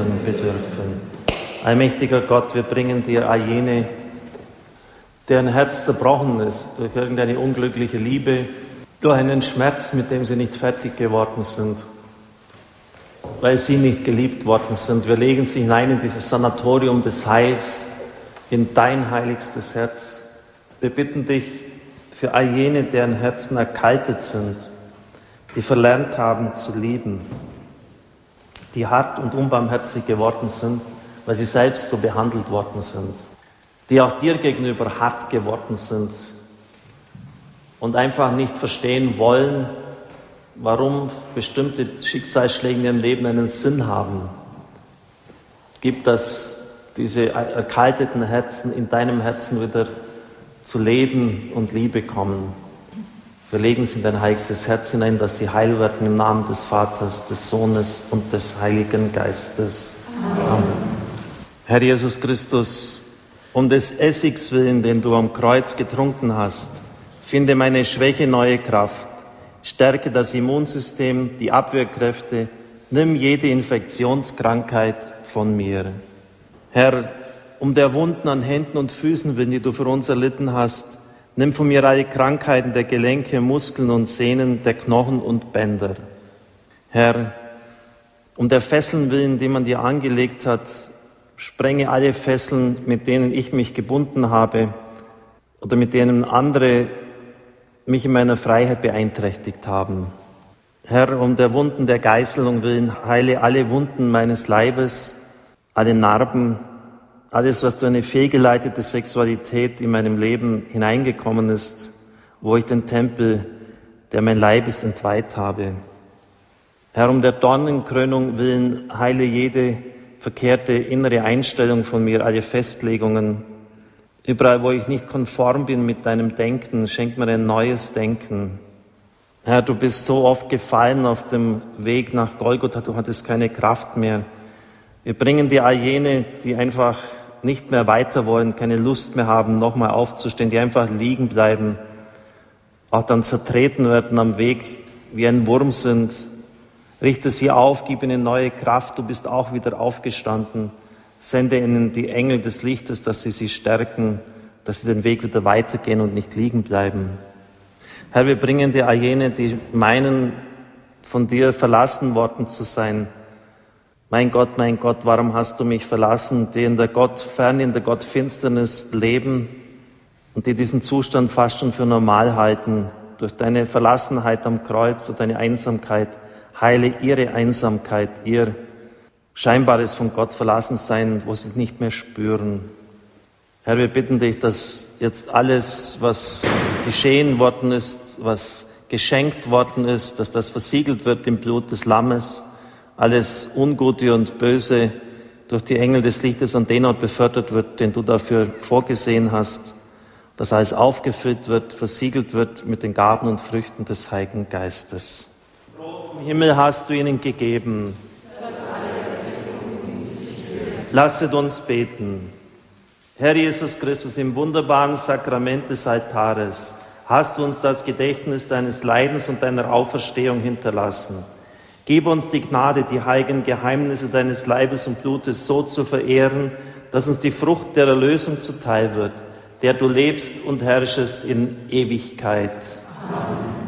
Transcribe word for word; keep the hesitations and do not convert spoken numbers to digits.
äußern bedürfen. Allmächtiger Gott, wir bringen dir all jene, deren Herz zerbrochen ist durch irgendeine unglückliche Liebe, durch einen Schmerz, mit dem sie nicht fertig geworden sind, weil sie nicht geliebt worden sind. Wir legen sie hinein in dieses Sanatorium des Heils, in dein heiligstes Herz. Wir bitten dich für all jene, deren Herzen erkaltet sind, die verlernt haben zu lieben, die hart und unbarmherzig geworden sind, weil sie selbst so behandelt worden sind, die auch dir gegenüber hart geworden sind und einfach nicht verstehen wollen, warum bestimmte Schicksalsschläge in ihrem Leben einen Sinn haben. Gib, dass diese erkalteten Herzen in deinem Herzen wieder zu Leben und Liebe kommen. Wir legen sie in dein heiligstes Herz hinein, dass sie heil werden im Namen des Vaters, des Sohnes und des Heiligen Geistes. Amen. Herr Jesus Christus, um des Essigs willen, den du am Kreuz getrunken hast, finde meine Schwäche neue Kraft. Stärke das Immunsystem, die Abwehrkräfte, nimm jede Infektionskrankheit von mir. Herr, um der Wunden an Händen und Füßen willen, die du für uns erlitten hast, nimm von mir alle Krankheiten der Gelenke, Muskeln und Sehnen, der Knochen und Bänder. Herr, um der Fesseln willen, die man dir angelegt hat, sprenge alle Fesseln, mit denen ich mich gebunden habe oder mit denen andere mich in meiner Freiheit beeinträchtigt haben. Herr, um der Wunden der Geißelung willen, heile alle Wunden meines Leibes, alle Narben, alles, was durch eine fehlgeleitete Sexualität in meinem Leben hineingekommen ist, wo ich den Tempel, der mein Leib ist, entweiht habe. Herr, um der Dornenkrönung willen, heile jede verkehrte innere Einstellung von mir, alle Festlegungen. Überall, wo ich nicht konform bin mit deinem Denken, schenk mir ein neues Denken. Herr, du bist so oft gefallen auf dem Weg nach Golgotha, du hattest keine Kraft mehr. Wir bringen dir all jene, die einfach nicht mehr weiter wollen, keine Lust mehr haben, nochmal aufzustehen, die einfach liegen bleiben, auch dann zertreten werden am Weg, wie ein Wurm sind. Richte sie auf, gib ihnen neue Kraft, du bist auch wieder aufgestanden. Sende ihnen die Engel des Lichtes, dass sie sie stärken, dass sie den Weg wieder weitergehen und nicht liegen bleiben. Herr, wir bringen dir all jene, die meinen, von dir verlassen worden zu sein. Mein Gott, mein Gott, warum hast du mich verlassen? Die in der Gott, fern in der Gottfinsternis leben und die diesen Zustand fast schon für normal halten. Durch deine Verlassenheit am Kreuz und deine Einsamkeit, heile ihre Einsamkeit, ihr scheinbares von Gott verlassen sein, wo sie nicht mehr spüren. Herr, wir bitten dich, dass jetzt alles, was geschehen worden ist, was geschenkt worden ist, dass das versiegelt wird im Blut des Lammes, alles Ungute und Böse durch die Engel des Lichtes an den Ort befördert wird, den du dafür vorgesehen hast, dass alles aufgefüllt wird, versiegelt wird mit den Gaben und Früchten des Heiligen Geistes. Im Himmel hast du ihnen gegeben. Lasset uns beten. Herr Jesus Christus, im wunderbaren Sakrament des Altares hast du uns das Gedächtnis deines Leidens und deiner Auferstehung hinterlassen. Gib uns die Gnade, die heiligen Geheimnisse deines Leibes und Blutes so zu verehren, dass uns die Frucht der Erlösung zuteil wird, der du lebst und herrschest in Ewigkeit. Amen.